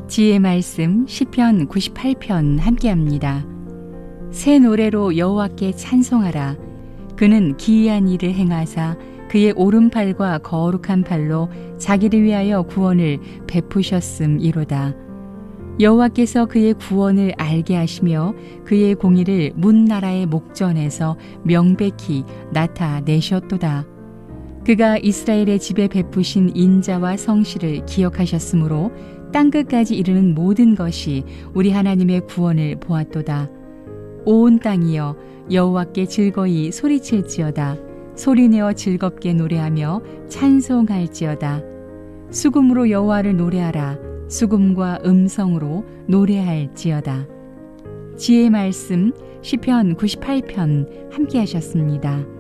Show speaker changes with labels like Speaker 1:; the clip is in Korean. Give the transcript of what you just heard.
Speaker 1: 지혜의 말씀 시편 98편 함께합니다. 새 노래로 여호와께 찬송하라. 그는 기이한 일을 행하사 그의 오른팔과 거룩한 팔로 자기를 위하여 구원을 베푸셨음이로다. 여호와께서 그의 구원을 알게 하시며 그의 공의를 문나라의 목전에서 명백히 나타내셨도다. 그가 이스라엘의 집에 베푸신 인자와 성실을 기억하셨으므로 땅끝까지 이르는 모든 것이 우리 하나님의 구원을 보았도다. 온 땅이여 여호와께 즐거이 소리칠지어다. 소리내어 즐겁게 노래하며 찬송할지어다. 수금으로 여호와를 노래하라. 수금과 음성으로 노래할지어다. 지혜의 말씀 시편 98편 함께 하셨습니다.